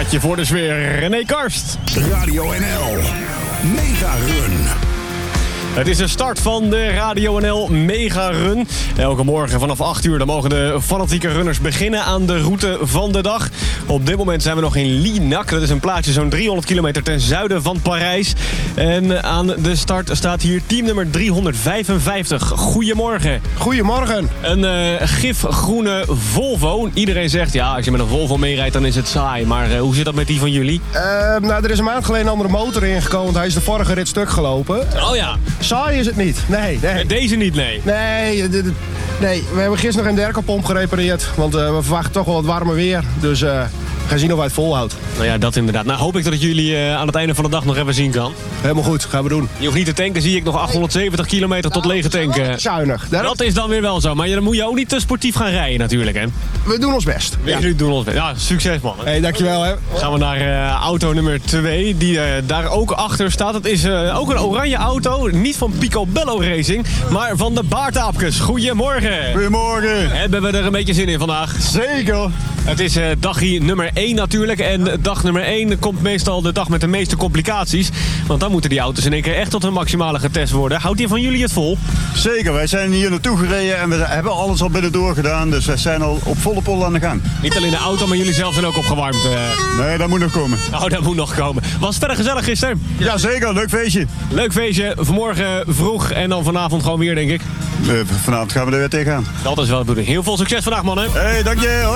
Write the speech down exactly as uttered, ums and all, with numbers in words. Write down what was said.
plaatje voor de sfeer. René Karst. Radio N L. Mega Run. Het is de start van de Radio N L Mega Run. Elke morgen vanaf acht uur dan mogen de fanatieke runners beginnen aan de route van de dag. Op dit moment zijn we nog in Linac. Dat is een plaatsje zo'n driehonderd kilometer ten zuiden van Parijs. En aan de start staat hier teamnummer driehonderdvijfenvijftig. Goedemorgen. Goedemorgen. Een uh, gifgroene Volvo. Iedereen zegt, ja, als je met een Volvo meerijdt, dan is het saai. Maar uh, hoe zit dat met die van jullie? Uh, nou, er is een maand geleden een andere motor ingekomen, want hij is de vorige rit stuk gelopen. Oh ja. Saai is het niet. Nee, nee. Deze niet, nee. Nee, d- d- nee. We hebben gisteren nog een derkenpomp gerepareerd, want uh, we verwachten toch wel wat warmer weer. Dus uh, we gaan zien of hij het volhoudt. Nou ja, dat inderdaad. Nou hoop ik dat ik jullie uh, aan het einde van de dag nog even zien kan. Helemaal goed, gaan we doen. Je hoeft niet te tanken, zie ik nog achthonderdzeventig kilometer tot lege tanken. Zuinig. Dat is dan weer wel zo, maar dan moet je ook niet te sportief gaan rijden natuurlijk, hè? We doen ons best. Ja. Jullie doen ons best. Ja, succes man. Hé, hey, dankjewel hè. Gaan we naar uh, auto nummer twee, die uh, daar ook achter staat. Het is uh, ook een oranje auto, niet van Picobello Racing, maar van de Baartaapkes. Goedemorgen. Goedemorgen. Hebben we er een beetje zin in vandaag? Zeker. Het is uh, dagje nummer één natuurlijk. En dag nummer één komt meestal de dag met de meeste complicaties. Want dan moeten die auto's in één keer echt tot hun maximale getest worden. Houdt die van jullie het vol? Zeker, wij zijn hier naartoe gereden en we hebben alles al binnendoor gedaan. Dus wij zijn al op volle pol aan de gang. Niet alleen de auto, maar jullie zelf zijn ook opgewarmd. Uh... Nee, dat moet nog komen. Oh, dat moet nog komen. Was het verder gezellig gisteren? Ja, zeker. Leuk feestje. Leuk feestje. Vanmorgen vroeg en dan vanavond gewoon weer, denk ik. Uh, vanavond gaan we er weer tegenaan. Dat is wel de bedoeling. Heel veel succes vandaag, mannen. Hé, hey, dank je.